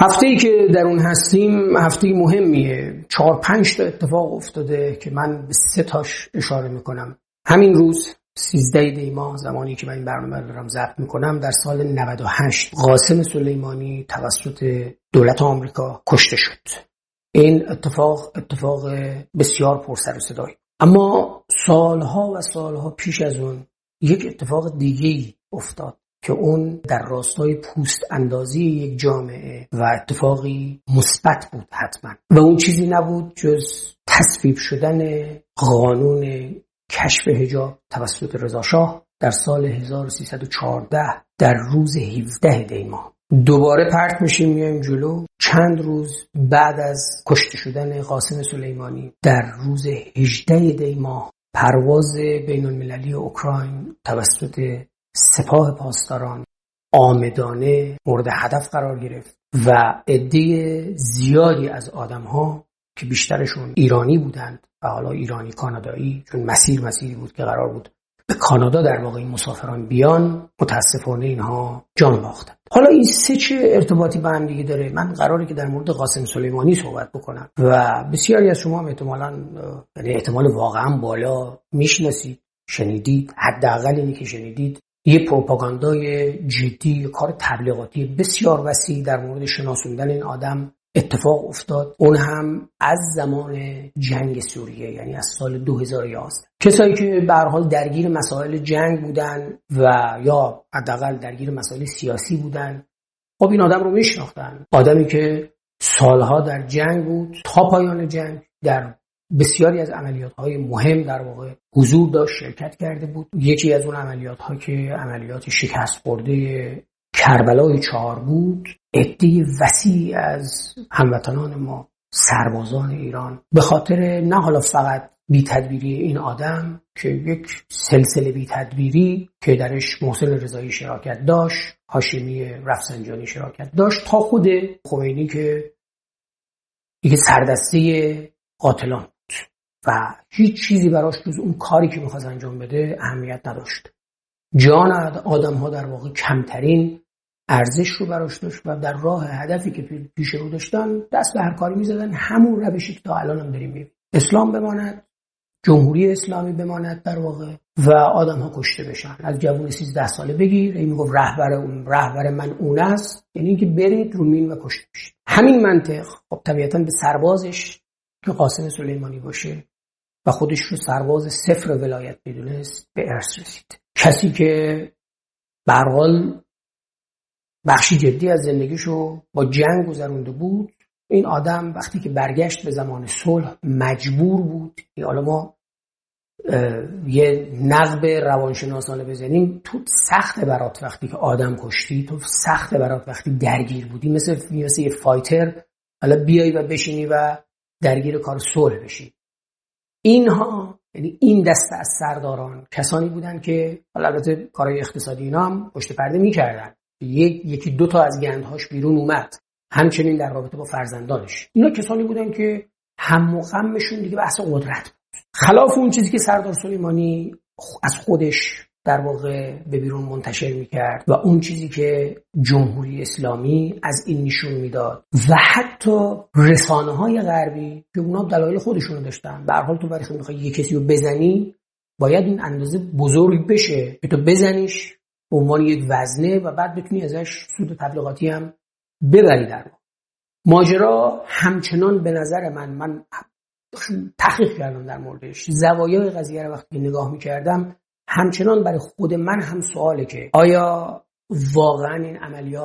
هفته‌ای که در اون هستیم هفته مهمیه. 4-5 تا اتفاق افتاده که من به 3 تاش اشاره میکنم. همین روز 13 دی ماه، زمانی که من این برنامه رو دارم ضبط میکنم، در سال 98 قاسم سلیمانی توسط دولت آمریکا کشته شد. این اتفاق بسیار پر سر و صدایی. اما سالها و سالها پیش از اون یک اتفاق دیگه‌ای افتاد که اون در راستای پوست اندازی یک جامعه و اتفاقی مثبت بود حتما، و اون چیزی نبود جز تصویب شدن قانون کشف حجاب توسط رضا شاه در سال 1314 در روز 17 دی ماه. دوباره پرت میشیم میایم جلو. چند روز بعد از کشته شدن قاسم سلیمانی در روز 18 دی ماه پرواز بین المللی اوکراین توسط سپاه پاسداران عامدانه مورد هدف قرار گرفت و عده زیادی از آدم‌ها که بیشترشون ایرانی بودند و حالا ایرانی کانادایی، چون مسیری بود که قرار بود به کانادا در واقع این مسافران بیان، متاسفانه اینها جان باختند. حالا این سه چه ارتباطی با هم دیگه داره؟ من قراره که در مورد قاسم سلیمانی صحبت بکنم و بسیاری از شما هم احتمال واقعا بالا میشناسید، شنیدید، حداقل اینی که شنیدید یه پروپاگاندای جدی، کار تبلیغاتی بسیار وسیع در مورد شناسوندن این آدم اتفاق افتاد. اون هم از زمان جنگ سوریه، یعنی از سال 2011. کسایی که به هر حال درگیر مسائل جنگ بودن و یا حداقل درگیر مسائل سیاسی بودن، خب این آدم رو میشناختن. آدمی که سالها در جنگ بود، تا پایان جنگ در بسیاری از عملیات‌های مهم در واقع حضور داشت، شرکت کرده بود. یکی از اون عملیات‌ها که عملیات شکست خورده کربلای 4 بود، عده وسیع از هموطنان ما، سربازان ایران، به خاطر نه حالا فقط بی‌تدبیری این آدم که یک سلسله بی‌تدبیری که درش محسن رضایی شراکت داشت، هاشمی رفسنجانی شراکت داشت، تا خود خمینی که یک سردسته قاتلان بود و هیچ چیزی براش جز اون کاری که می‌خواست انجام بده اهمیت نداشت. جان آدم‌ها در واقع کمترین ارزش رو براش داشت و در راه هدفی که پیش رو داشتن دست به هر کاری می‌زدن. همون روشی که تا الان هم داریم می‌بینیم. اسلام بماند، جمهوری اسلامی بماند در واقع، و آدم‌ها کشته بشن. از جوون 13 ساله بگیر، این میگفت رهبر من اون است، یعنی اینکه برید رو مین و کشته بشید. همین منطق خب طبیعتاً به سربازش که قاسم سلیمانی باشه و خودش رو سرباز صفر ولایت میدونست به ارث رسید. کسی که به هر حال بخشی جدی از زندگیشو با جنگ گذرونده بود، این آدم وقتی که برگشت به زمان صلح مجبور بود. حالا ما یه نقب روانشناسانه بزنیم، تو سخت برات وقتی که آدم کشتی، تو سخت برات وقتی درگیر بودی، مثل یه فایتر حالا بیای و بشینی و درگیر کار صلح بشی. اینها، یعنی این دسته از سرداران کسانی بودن که البته کارهای اقتصادی اینا هم پشت پرده می‌کردن. یکی دو تا از گندهاش بیرون اومد، همچنین در رابطه با فرزندانش. اینا کسانی بودن که هم و غمشون دیگه بحث قدرت بود، خلاف اون چیزی که سردار سلیمانی از خودش در واقع به بیرون منتشر میکرد و اون چیزی که جمهوری اسلامی از این نشون میداد و حتی رسانه‌های غربی که اونا دلایل خودشونو داشتن. به هر حال تو وقتی میخوای یه کسی رو بزنی باید این اندازه بزرگ بشه که تو بزنیش به عنوان یک وزنه و بعد بتونی ازش سود تبلیغاتی هم ببری. در ماجرا همچنان به نظر من تحقیق کردم در موردش، زوایای قضیه رو وقتی نگاه میکردم همچنان برای خود من هم سواله که آیا واقعا این عملیات